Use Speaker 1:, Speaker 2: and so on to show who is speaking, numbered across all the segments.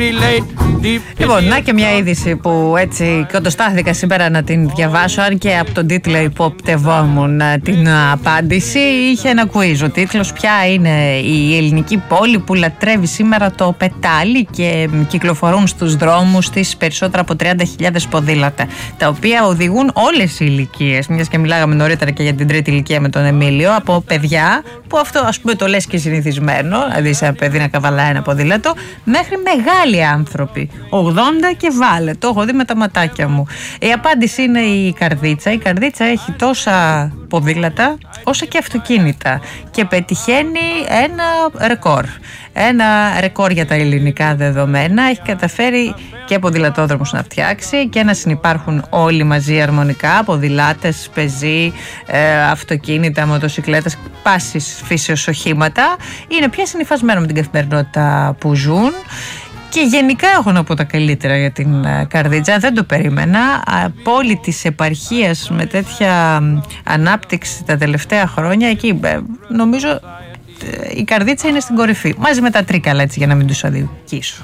Speaker 1: Λοιπόν, να και μια είδηση που έτσι κοντοστάθηκα σήμερα να την διαβάσω, αν και από τον τίτλο υποπτευόμουν την απάντηση. Είχε ένα quiz. Ο τίτλος: ποια είναι η ελληνική πόλη που λατρεύει σήμερα το πετάλι και κυκλοφορούν στους δρόμους της περισσότερα από 30.000 ποδήλατα, τα οποία οδηγούν όλες οι ηλικίες. Μιας και μιλάγαμε νωρίτερα και για την τρίτη ηλικία με τον Εμίλιο, από παιδιά που αυτό ας πούμε το λες και συνηθισμένο, δηλαδή σε ένα παιδί να καβαλάει ένα ποδήλατο, μέχρι μεγάλοι άνθρωποι, 80 και βάλε. Το έχω δει με τα ματάκια μου. Η απάντηση είναι η Καρδίτσα. Η Καρδίτσα έχει τόσα ποδήλατα όσα και αυτοκίνητα και πετυχαίνει ένα ρεκόρ. Ένα ρεκόρ για τα ελληνικά δεδομένα. Έχει καταφέρει και ποδηλατόδρομους να φτιάξει και να συνυπάρχουν όλοι μαζί αρμονικά, ποδηλάτες, πεζοί, αυτοκίνητα, μοτοσικλέτες, πάσης φύσεως οχήματα. Είναι πια συνυφασμένο με την καθημερινότητα που ζουν. Και γενικά έχω να πω τα καλύτερα για την Καρδίτσα, δεν το περίμενα. Πόλη της επαρχίας με τέτοια ανάπτυξη τα τελευταία χρόνια, εκεί νομίζω η Καρδίτσα είναι στην κορυφή. Μαζί με τα Τρίκαλα, έτσι, για να μην τους αδικήσω.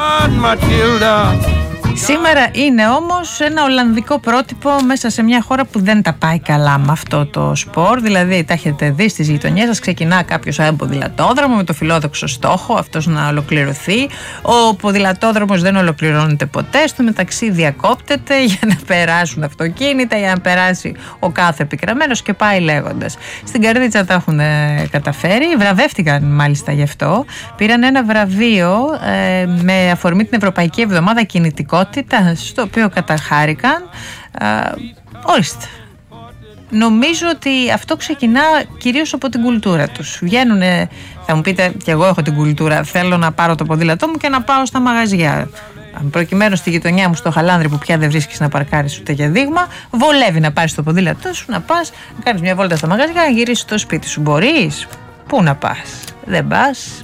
Speaker 1: Σήμερα είναι όμως ένα ολλανδικό πρότυπο μέσα σε μια χώρα που δεν τα πάει καλά με αυτό το σπορ. Δηλαδή, τα έχετε δει στις γειτονιές σας, ξεκινά κάποιος από ποδηλατόδρομο με το φιλόδοξο στόχο αυτός να ολοκληρωθεί. Ο ποδηλατόδρομος δεν ολοκληρώνεται ποτέ, στο μεταξύ διακόπτεται για να περάσουν αυτοκίνητα, για να περάσει ο κάθε επικραμμένος και πάει λέγοντας. Στην Καρδίτσα τα έχουν καταφέρει, βραβεύτηκαν μάλιστα γι' αυτό. Πήραν ένα βραβείο με αφορμή την Ευρωπαϊκή Εβδομάδα Κινητικότητας, στο οποίο καταχάρηκαν. Ορίστε. Νομίζω ότι αυτό ξεκινά κυρίως από την κουλτούρα τους. Βγαίνουνε, θα μου πείτε, και εγώ έχω την κουλτούρα, θέλω να πάρω το ποδήλατό μου και να πάω στα μαγαζιά. Προκειμένου στη γειτονιά μου στο Χαλάνδρη, που πια δεν βρίσκεις να παρκάρεις ούτε για δείγμα, βολεύει να πάρεις το ποδήλατό σου, να πας, να κάνεις μια βόλτα στα μαγαζιά, να γυρίσεις στο σπίτι σου. Μπορείς? Πού να πας? Δεν πας.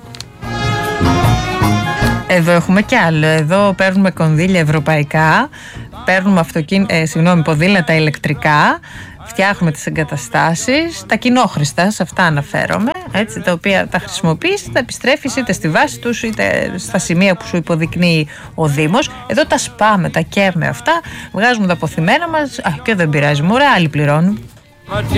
Speaker 1: Εδώ έχουμε κι άλλο. Εδώ παίρνουμε κονδύλια ευρωπαϊκά, παίρνουμε ποδήλατα ηλεκτρικά, φτιάχνουμε τις εγκαταστάσεις, τα κοινόχρηστα, σε αυτά αναφέρομαι, έτσι, τα οποία τα χρησιμοποιείς, τα επιστρέφεις είτε στη βάση τους είτε στα σημεία που σου υποδεικνύει ο Δήμος. Εδώ τα σπάμε, τα καίμε αυτά, βγάζουμε τα αποθυμένα μας και δεν πειράζει, μωρέ, άλλοι πληρώνουν.